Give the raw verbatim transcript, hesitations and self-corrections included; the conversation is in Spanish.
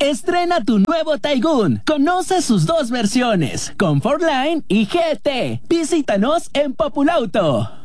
Estrena tu nuevo Taigun. Conoce sus dos versiones, Comfortline y G T. Visítanos en Populauto.